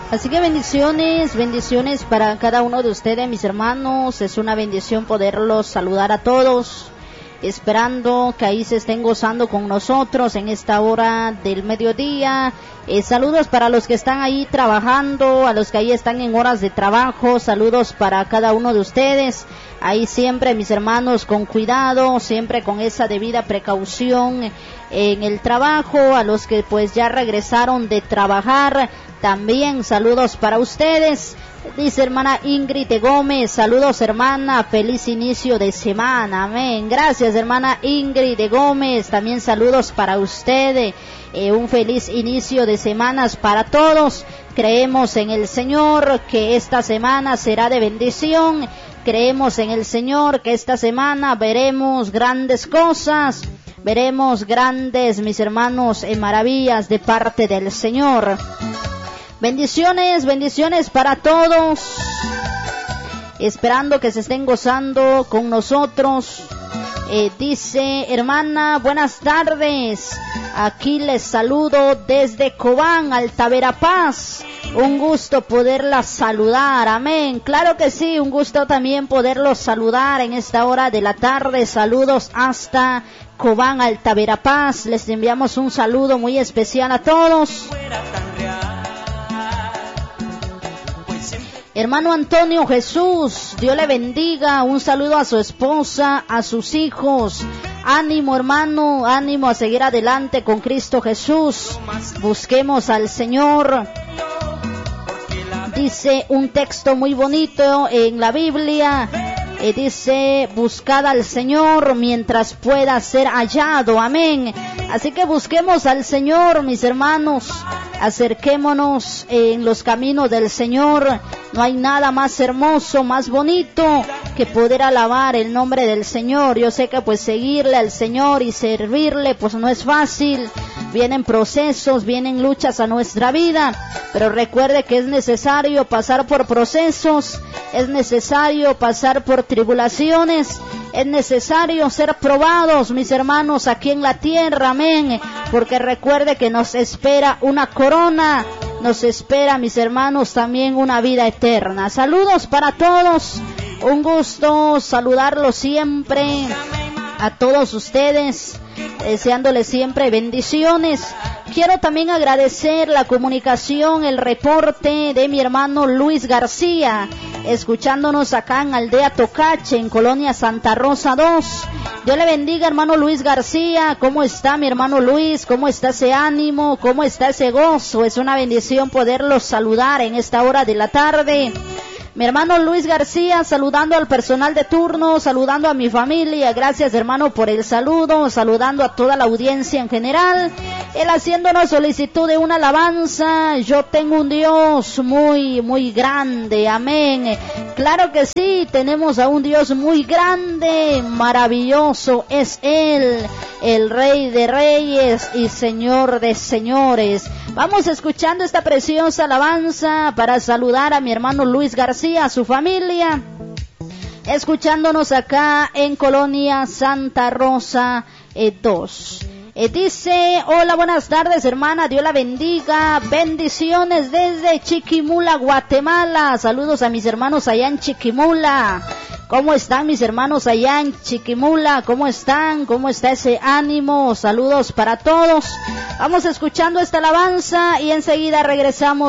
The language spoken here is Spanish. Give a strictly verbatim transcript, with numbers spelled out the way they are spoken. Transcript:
Así que bendiciones, bendiciones para cada uno de ustedes, mis hermanos. Es una bendición poderlos saludar a todos, esperando que ahí se estén gozando con nosotros en esta hora del mediodía. Eh, saludos para los que están ahí trabajando, a los que ahí están en horas de trabajo. Saludos para cada uno de ustedes. Ahí siempre, mis hermanos, con cuidado, siempre con esa debida precaución en el trabajo. A los que pues ya regresaron de trabajar, también saludos para ustedes. Dice hermana Ingrid de Gómez, saludos hermana, feliz inicio de semana, amén. Gracias hermana Ingrid de Gómez, también saludos para usted, eh, un feliz inicio de semanas para todos. Creemos en el Señor que esta semana será de bendición, creemos en el Señor que esta semana veremos grandes cosas, veremos grandes, mis hermanos, en maravillas de parte del Señor. Bendiciones, bendiciones para todos, esperando que se estén gozando con nosotros. Eh, dice hermana, buenas tardes, aquí les saludo desde Cobán, Altaverapaz, un gusto poderla saludar, amén. Claro que sí, un gusto también poderlos saludar en esta hora de la tarde. Saludos hasta Cobán, Altaverapaz, les enviamos un saludo muy especial a todos. Hermano Antonio Jesús, Dios le bendiga, un saludo a su esposa, a sus hijos. Ánimo hermano, ánimo a seguir adelante con Cristo Jesús. Busquemos al Señor. Dice un texto muy bonito en la Biblia. Eh, dice, buscad al Señor mientras pueda ser hallado, amén. Así que busquemos al Señor, mis hermanos, acerquémonos en los caminos del Señor. No hay nada más hermoso, más bonito que poder alabar el nombre del Señor. Yo sé que pues seguirle al Señor y servirle pues no es fácil. Vienen procesos, vienen luchas a nuestra vida, pero recuerde que es necesario pasar por procesos, es necesario pasar por tribulaciones, es necesario ser probados, mis hermanos, aquí en la tierra, amén, porque recuerde que nos espera una corona, nos espera, mis hermanos, también una vida eterna. Saludos para todos, un gusto saludarlos siempre, a todos ustedes, deseándoles siempre bendiciones. Quiero también agradecer la comunicación, el reporte de mi hermano Luis García, escuchándonos acá en Aldea Tocache, en Colonia Santa Rosa dos. Dios le bendiga, hermano Luis García. ¿Cómo está mi hermano Luis? ¿Cómo está ese ánimo? ¿Cómo está ese gozo? Es una bendición poderlos saludar en esta hora de la tarde. Mi hermano Luis García, saludando al personal de turno, saludando a mi familia. Gracias, hermano, por el saludo, saludando a toda la audiencia en general. Él haciéndonos solicitud de una alabanza. Yo tengo un Dios muy, muy grande, amén. Claro que sí, tenemos a un Dios muy grande, maravilloso es Él, el Rey de Reyes y Señor de Señores. Vamos escuchando esta preciosa alabanza para saludar a mi hermano Luis García, a su familia, escuchándonos acá en Colonia Santa Rosa dos. Eh, dice, hola, buenas tardes, hermana, Dios la bendiga, bendiciones desde Chiquimula, Guatemala. Saludos a mis hermanos allá en Chiquimula. ¿Cómo están mis hermanos allá en Chiquimula? ¿Cómo están? ¿Cómo está ese ánimo? Saludos para todos. Vamos escuchando esta alabanza y enseguida regresamos